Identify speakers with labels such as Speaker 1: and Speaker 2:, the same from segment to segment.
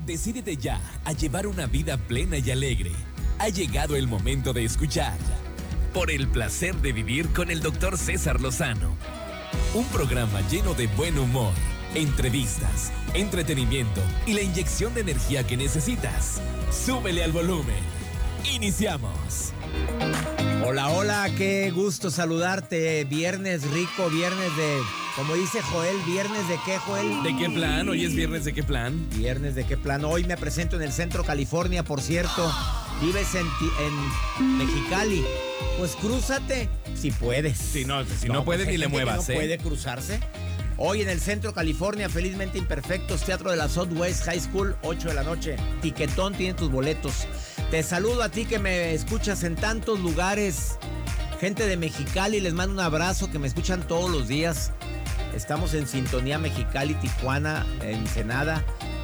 Speaker 1: Decídete ya a llevar una vida plena y alegre. Ha llegado el momento de escuchar Por el placer de vivir con el Dr. César Lozano. Un programa lleno de buen humor, entrevistas, entretenimiento y la inyección de energía que necesitas. Súbele al volumen. Iniciamos.
Speaker 2: Hola, hola, qué gusto saludarte. Viernes rico, viernes de, como dice Joel, ¿viernes de qué, Joel?
Speaker 1: ¿De qué plan? Hoy es viernes de qué plan.
Speaker 2: Viernes de qué plan. Hoy me presento en el Centro California, por cierto. Vives en Mexicali. Pues crúzate, si puedes.
Speaker 1: Si no puedes,
Speaker 2: pues
Speaker 1: ni le muevas,
Speaker 2: no puede cruzarse. Hoy en el Centro California, Felizmente Imperfectos, Teatro de la Southwest High School, 8 de la noche. Tiquetón tiene tus boletos. Te saludo a ti que me escuchas en tantos lugares. Gente de Mexicali, les mando un abrazo, que me escuchan todos los días. Estamos en sintonía Mexicali, Tijuana, Ensenada.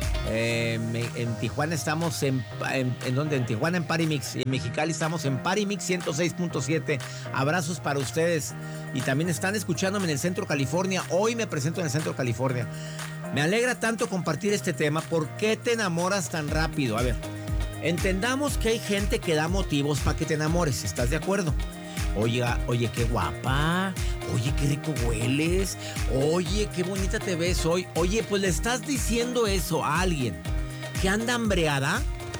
Speaker 2: En Tijuana estamos en donde en Tijuana en Parimix, y en Mexicali estamos en Parimix 106.7. Abrazos para ustedes. Y también están escuchándome en el Centro California. Hoy me presento en el Centro California. Me alegra tanto compartir este tema. ¿Por qué te enamoras tan rápido? A ver, entendamos que hay gente que da motivos para que te enamores. ¿Estás de acuerdo? Oye, qué guapa. Oye, qué rico hueles. Oye, qué bonita te ves hoy. Oye, pues le estás diciendo eso a alguien que anda hambreada.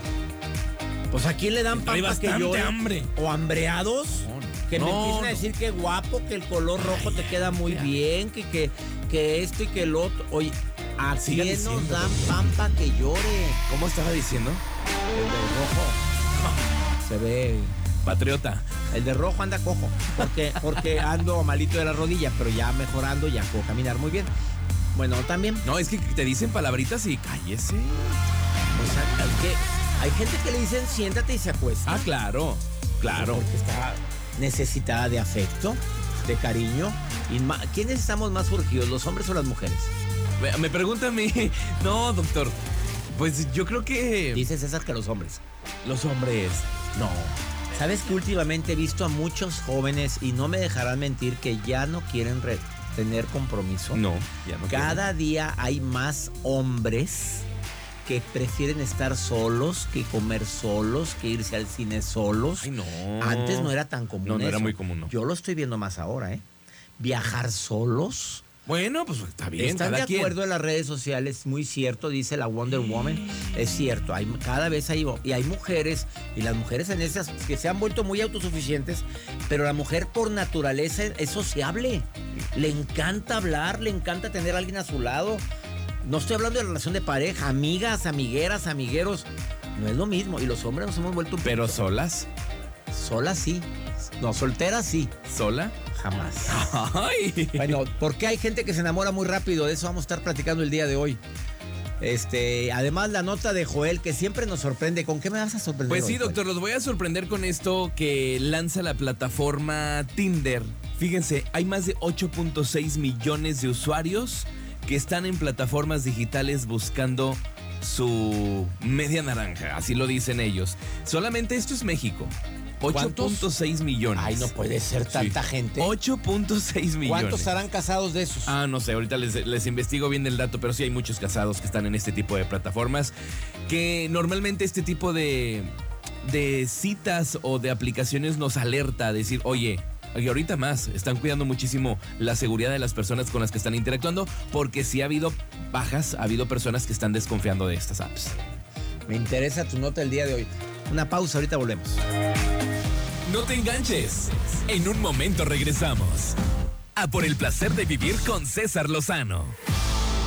Speaker 2: Pues ¿a quién le dan pan para que llore?
Speaker 1: Hambre.
Speaker 2: ¿O hambreados? Que me empiecen a decir que guapo, que el color rojo te queda muy bien, que esto y que el otro. Oye, ¿a quién nos dan pan para que llore?
Speaker 1: ¿Cómo estaba diciendo?
Speaker 2: El de rojo se ve
Speaker 1: patriota.
Speaker 2: El de rojo anda cojo, porque ando malito de la rodilla, pero ya mejorando, ya puedo caminar muy bien. Bueno, también.
Speaker 1: No, es que te dicen palabritas y cállese.
Speaker 2: O sea, es que hay gente que le dicen siéntate y se acuesta.
Speaker 1: Ah, claro.
Speaker 2: Porque está necesitada de afecto, de cariño. ¿Quiénes estamos más urgidos, los hombres o las mujeres?
Speaker 1: Me pregunta a mí. No, doctor. Pues yo creo que...
Speaker 2: Dice César que los hombres.
Speaker 1: Los hombres.
Speaker 2: No. ¿Sabes que últimamente he visto a muchos jóvenes, y no me dejarán mentir, que ya no quieren tener compromiso?
Speaker 1: No, ya no.
Speaker 2: Cada día hay más hombres que prefieren estar solos, que comer solos, que irse al cine solos.
Speaker 1: Ay, no.
Speaker 2: Antes no era tan común.
Speaker 1: No era muy común, no.
Speaker 2: Yo lo estoy viendo más ahora, ¿eh? Viajar solos.
Speaker 1: Bueno, pues está bien.
Speaker 2: Están de acuerdo en las redes sociales, muy cierto, dice la Wonder Woman. Es cierto, cada vez hay mujeres, y las mujeres en esas que se han vuelto muy autosuficientes, pero la mujer por naturaleza es sociable. Le encanta hablar, le encanta tener a alguien a su lado. No estoy hablando de relación de pareja, amigas, amigueras, amigueros. No es lo mismo, y los hombres nos hemos vuelto un poco.
Speaker 1: ¿Pero solas?
Speaker 2: Solas sí. No, solteras sí.
Speaker 1: ¿Sola?
Speaker 2: Jamás.
Speaker 1: Ay.
Speaker 2: Bueno, ¿por qué hay gente que se enamora muy rápido? De eso vamos a estar platicando el día de hoy. Además, la nota de Joel, que siempre nos sorprende. ¿Con qué me vas a sorprender?
Speaker 1: Pues sí,
Speaker 2: hoy,
Speaker 1: doctor, los voy a sorprender con esto que lanza la plataforma Tinder. Fíjense, hay más de 8.6 millones de usuarios que están en plataformas digitales buscando su media naranja, así lo dicen ellos. Solamente esto es México. 8.6 millones.
Speaker 2: Ay, no puede ser tanta gente.
Speaker 1: 8.6 millones.
Speaker 2: ¿Cuántos estarán casados de esos?
Speaker 1: Ah, no sé, ahorita les investigo bien el dato, pero sí hay muchos casados que están en este tipo de plataformas, que normalmente este tipo de citas o de aplicaciones nos alerta a decir, oye, y ahorita más, están cuidando muchísimo la seguridad de las personas con las que están interactuando, porque sí ha habido bajas, ha habido personas que están desconfiando de estas apps.
Speaker 2: Me interesa tu nota el día de hoy. Una pausa, ahorita volvemos.
Speaker 1: No te enganches. En un momento regresamos a Por el placer de vivir con César Lozano.